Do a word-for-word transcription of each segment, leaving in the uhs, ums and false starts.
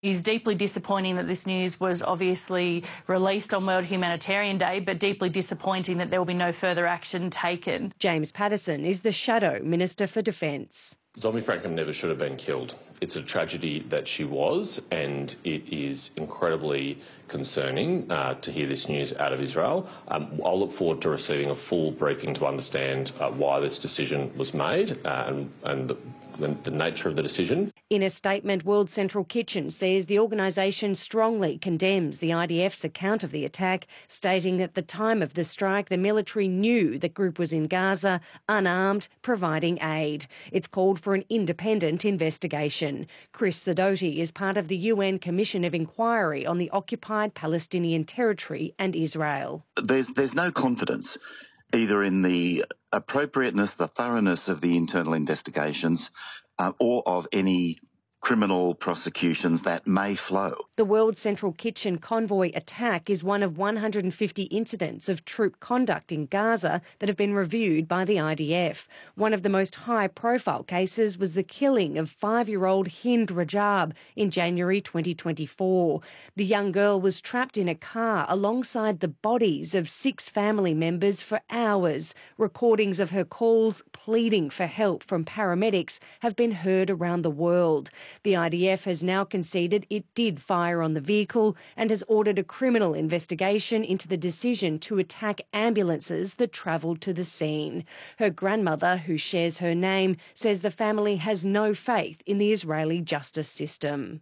It is deeply disappointing that this news was obviously released on World Humanitarian Day, but deeply disappointing that there will be no further action taken. James Paterson is the Shadow Minister for Defence. Zombie Frankham never should have been killed. It's a tragedy that she was, and it is incredibly concerning uh, to hear this news out of Israel. Um, I'll look forward to receiving a full briefing to understand uh, why this decision was made uh, and, and the, the, the nature of the decision. In a statement, World Central Kitchen says the organisation strongly condemns the I D F's account of the attack, stating at the time of the strike the military knew the group was in Gaza, unarmed, providing aid. It's called for an independent investigation. Chris Sidoti is part of the U N Commission of Inquiry on the occupied Palestinian territory and Israel. There's, there's no confidence either in the appropriateness, the thoroughness of the internal investigations uh, or of any criminal prosecutions that may flow. The World Central Kitchen convoy attack is one of one hundred fifty incidents of troop conduct in Gaza that have been reviewed by the I D F. One of the most high-profile cases was the killing of five-year-old Hind Rajab in January twenty twenty-four. The young girl was trapped in a car alongside the bodies of six family members for hours. Recordings of her calls pleading for help from paramedics have been heard around the world. The I D F has now conceded it did fire on the vehicle and has ordered a criminal investigation into the decision to attack ambulances that travelled to the scene. Her grandmother, who shares her name, says the family has no faith in the Israeli justice system.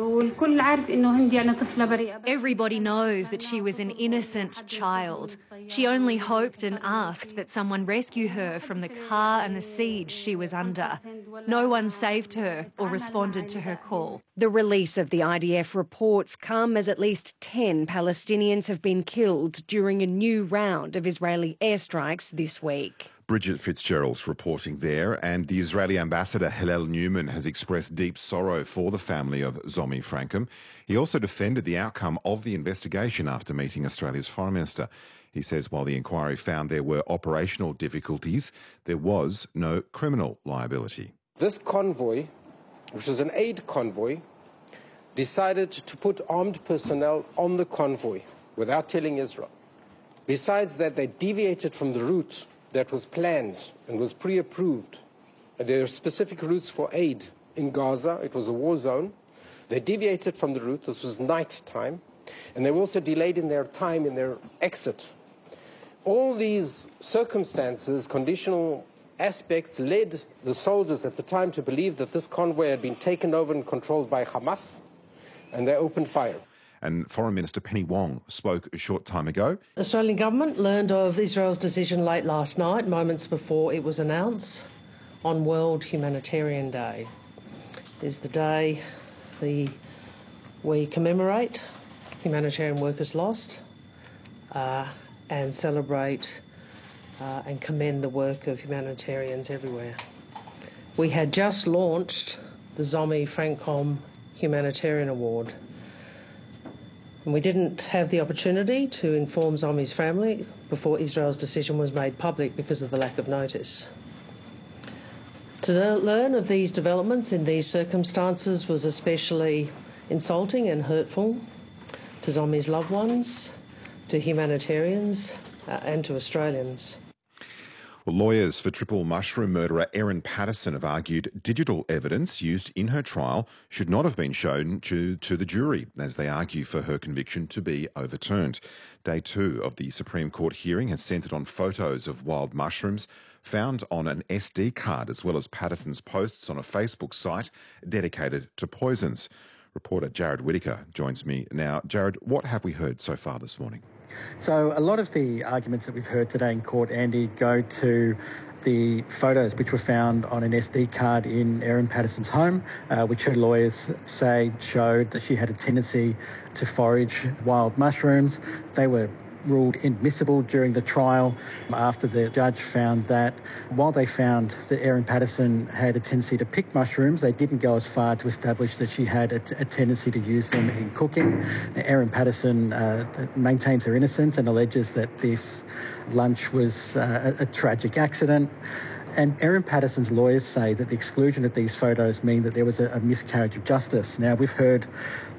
Everybody knows that she was an innocent child. She only hoped and asked that someone rescue her from the car and the siege she was under. No one saved her or responded to her call. The release of the I D F reports come as at least ten Palestinians have been killed during a new round of Israeli airstrikes this week. Bridget Fitzgerald's reporting there, and the Israeli ambassador Hillel Newman has expressed deep sorrow for the family of Zomi Frankham. He also defended the outcome of the investigation after meeting Australia's Foreign Minister. He says while the inquiry found there were operational difficulties, there was no criminal liability. This convoy, which was an aid convoy, decided to put armed personnel on the convoy without telling Israel. Besides that, they deviated from the route that was planned and was pre-approved. There are specific routes for aid in Gaza. It was a war zone. They deviated from the route. This was night time. And they were also delayed in their time in their exit. All these circumstances, conditional aspects, led the soldiers at the time to believe that this convoy had been taken over and controlled by Hamas, and they opened fire. And Foreign Minister Penny Wong spoke a short time ago. The Australian government learned of Israel's decision late last night, moments before it was announced, on World Humanitarian Day. It is the day the, we commemorate humanitarian workers lost uh, and celebrate uh, and commend the work of humanitarians everywhere. We had just launched the Zomi Frankham Humanitarian Award. And we didn't have the opportunity to inform Zomi's family before Israel's decision was made public because of the lack of notice. To learn of these developments in these circumstances was especially insulting and hurtful to Zomi's loved ones, to humanitarians, uh, and to Australians. Well, lawyers for triple mushroom murderer Erin Patterson have argued digital evidence used in her trial should not have been shown to, to the jury, as they argue for her conviction to be overturned. Day two of the Supreme Court hearing has centred on photos of wild mushrooms found on an S D card, as well as Patterson's posts on a Facebook site dedicated to poisons. Reporter Jared Whittaker joins me now. Jared, what have we heard so far this morning? So a lot of the arguments that we've heard today in court, Andy, go to the photos which were found on an S D card in Erin Patterson's home, uh, which her lawyers say showed that she had a tendency to forage wild mushrooms. They were ruled admissible during the trial after the judge found that while they found that Erin Patterson had a tendency to pick mushrooms, they didn't go as far to establish that she had a, t- a tendency to use them in cooking. Erin Patterson uh, maintains her innocence and alleges that this lunch was uh, a, a tragic accident. And Erin Patterson's lawyers say that the exclusion of these photos mean that there was a, a miscarriage of justice. Now, we've heard